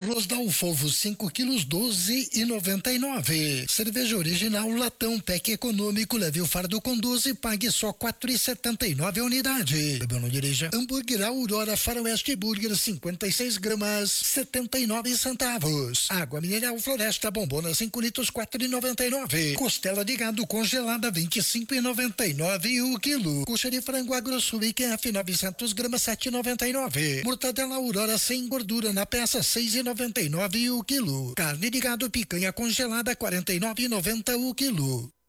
Arroz Dalfolvo 5 quilos 12,99. Cerveja original latão PEC econômico, leve o fardo com 12, pague só 4,79 a unidade. Bebeu, não dirija. Hambúrguer Aurora Faroeste Burger 56 gramas 79 centavos. Água mineral Floresta Bombona 5 litros 4,99. Costela de gado congelada 25,99 o quilo. Coxa de frango AgroSul IQF 900 gramas 7,99. Mortadela Aurora sem gordura na peça 6,99 o quilo. Carne de gado picanha congelada 49,90 o quilo.